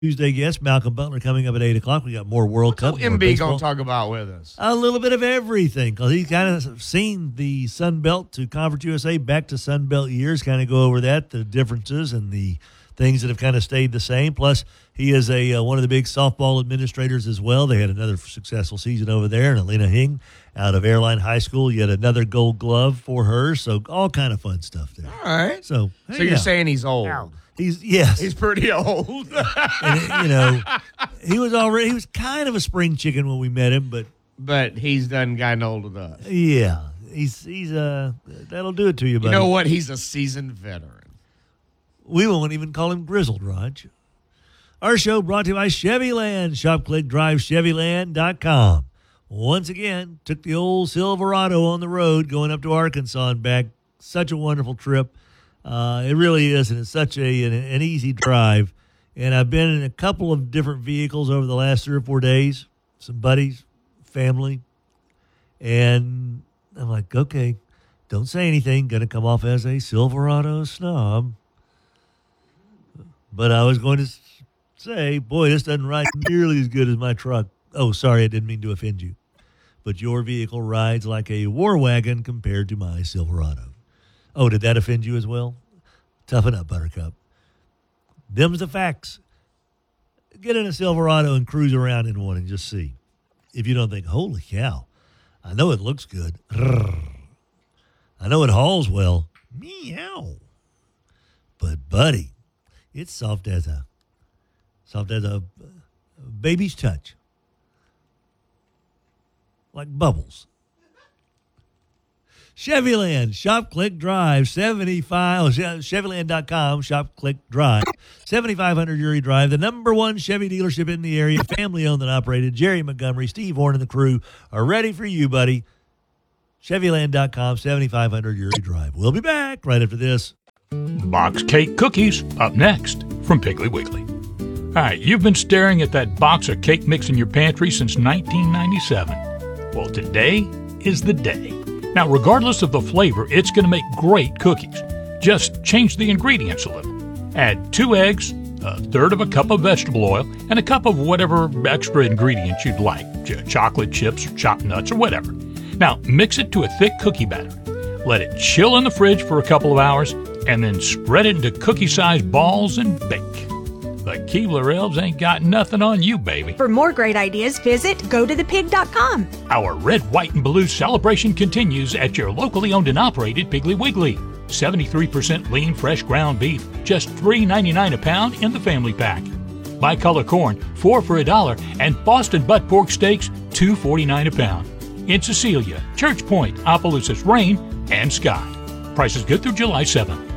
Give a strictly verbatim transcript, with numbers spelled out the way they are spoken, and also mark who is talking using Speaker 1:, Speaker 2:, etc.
Speaker 1: Tuesday guest, Malcolm Butler, coming up at eight o'clock. We got more World Cup.
Speaker 2: What's M B going to talk about with us?
Speaker 1: A little bit of everything, because he's kind of seen the Sun Belt to Conference U S A back to Sun Belt years, kind of go over that, the differences and the things that have kind of stayed the same. Plus, he is a uh, one of the big softball administrators as well. They had another successful season over there, and Alina Hing out of Airline High School, yet another gold glove for her. So all kind of fun stuff there.
Speaker 2: All right.
Speaker 1: So,
Speaker 2: so you're
Speaker 1: yeah.
Speaker 2: saying he's old?
Speaker 1: No. He's yes,
Speaker 2: he's pretty old.
Speaker 1: And, you know, he was already he was kind of a spring chicken when we met him, but
Speaker 2: but he's done gotten old enough.
Speaker 1: Yeah, he's he's uh that'll do it to you, buddy.
Speaker 2: You know what? He's a seasoned veteran.
Speaker 1: We won't even call him grizzled, Raj. Our show brought to you by Chevyland. Shop, click, drive, Chevyland dot com. Once again, took the old Silverado on the road going up to Arkansas and back. Such a wonderful trip. Uh, it really is, and it's such a an, an easy drive. And I've been in a couple of different vehicles over the last three or four days, some buddies, family, and I'm like, okay, don't say anything. Going to come off as a Silverado snob. But I was going to say, boy, this doesn't ride nearly as good as my truck. Oh, sorry, I didn't mean to offend you. But your vehicle rides like a war wagon compared to my Silverado. Oh, did that offend you as well? Toughen up, Buttercup. Them's the facts. Get in a Silverado and cruise around in one and just see. If you don't think, holy cow, I know it looks good. I know it hauls well. Meow. But, buddy, it's soft as a soft as a baby's touch. Like bubbles. Chevyland, shop, click, drive, seventy-five, oh, Chevyland dot com, shop, click, drive, seventy-five hundred Uri Drive, the number one Chevy dealership in the area, family-owned and operated. Jerry Montgomery, Steve Horn, and the crew are ready for you, buddy. Chevyland dot com, seventy-five hundred Uri Drive. We'll be back right after this.
Speaker 3: Box cake cookies up next from Piggly Wiggly. All right, you've been staring at that box of cake mix in your pantry since nineteen ninety-seven. Well, today is the day. Now, regardless of the flavor, it's going to make great cookies. Just change the ingredients a little. Add two eggs, a third of a cup of vegetable oil, and a cup of whatever extra ingredients you'd like, ch- chocolate chips, or chopped nuts, or whatever. Now, mix it to a thick cookie batter. Let it chill in the fridge for a couple of hours, and then spread it into cookie-sized balls and bake. The Keebler Elves ain't got nothing on you, baby.
Speaker 4: For more great ideas, visit go to the pig dot com.
Speaker 3: Our red, white, and blue celebration continues at your locally owned and operated Piggly Wiggly. seventy-three percent lean, fresh ground beef, just three ninety-nine a pound in the family pack. Bicolor corn, four for a dollar, and Boston butt pork steaks, two forty-nine a pound. In Cecilia, Church Point, Opelousas, Rain, and Scott. Prices good through July seventh.